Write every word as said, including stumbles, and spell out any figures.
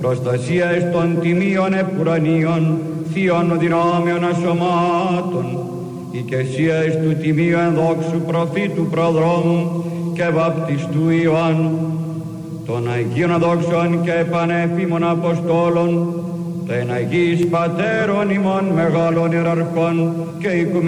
προστασία εις των τιμίων επουρανίων, θείων δυνάμεων ασωμάτων, οικεσία εις του τιμίου ενδόξου προφήτου προδρόμου και βαπτιστού Ιωάννου, των Αγίων δόξων και πανεφήμων Αποστόλων, των Αγίης Πατέρων ημών μεγάλων ιεραρχών και οικουμενών